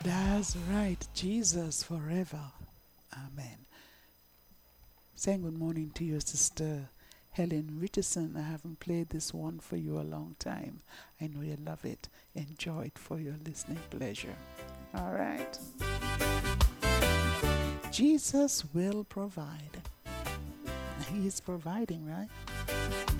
That's right. Jesus forever. Amen. Saying good morning to your sister Helen Richardson. I haven't played this one for you a long time. I know you love it. Enjoy it for your listening pleasure. All right. Jesus will provide. He is providing, right?